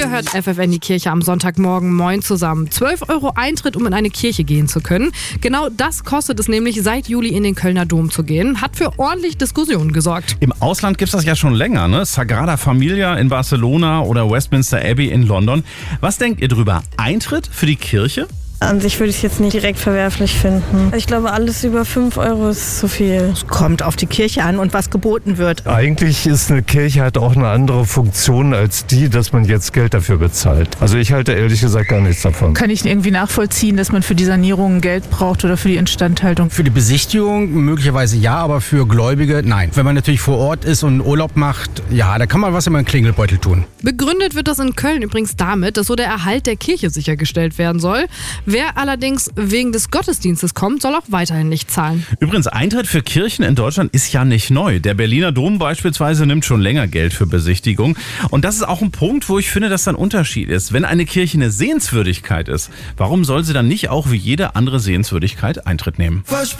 Ihr hört FFN die Kirche am Sonntagmorgen. Moin zusammen. 12 € Eintritt, um in eine Kirche gehen zu können. Genau das kostet es nämlich, seit Juli in den Kölner Dom zu gehen. Hat für ordentlich Diskussionen gesorgt. Im Ausland gibt es das ja schon länger, ne? Sagrada Familia in Barcelona oder Westminster Abbey in London. Was denkt ihr drüber? Eintritt für die Kirche? An sich würde ich es jetzt nicht direkt verwerflich finden. Ich glaube, alles über 5 € ist zu viel. Es kommt auf die Kirche an und was geboten wird. Eigentlich ist eine Kirche halt auch eine andere Funktion als die, dass man jetzt Geld dafür bezahlt. Also ich halte ehrlich gesagt gar nichts davon. Kann ich irgendwie nachvollziehen, dass man für die Sanierung Geld braucht oder für die Instandhaltung? Für die Besichtigung möglicherweise ja, aber für Gläubige nein. Wenn man natürlich vor Ort ist und Urlaub macht, ja, da kann man was in meinen Klingelbeutel tun. Begründet wird das in Köln übrigens damit, dass so der Erhalt der Kirche sichergestellt werden soll. Wer allerdings wegen des Gottesdienstes kommt, soll auch weiterhin nicht zahlen. Übrigens, Eintritt für Kirchen in Deutschland ist ja nicht neu. Der Berliner Dom beispielsweise nimmt schon länger Geld für Besichtigung. Und das ist auch ein Punkt, wo ich finde, dass da ein Unterschied ist. Wenn eine Kirche eine Sehenswürdigkeit ist, warum soll sie dann nicht auch wie jede andere Sehenswürdigkeit Eintritt nehmen?